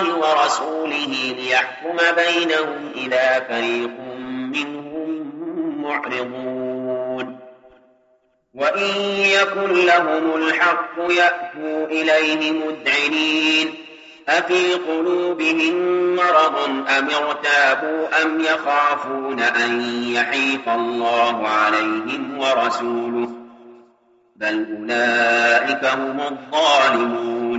الله ورسوله ليحكم بينهم إذا فريق منهم معرضون وإن يكن لهم الحق يأتوا إليه مذعنين أفي قلوبهم مرض أم ارتابوا أم يخافون أن يحيف الله عليهم ورسوله بل أولئك هم الظالمون